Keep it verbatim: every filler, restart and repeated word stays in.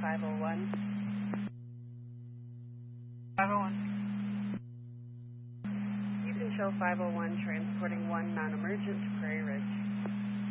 five oh one. five oh one. You can show five oh one transporting one non-emergent to Prairie Ridge.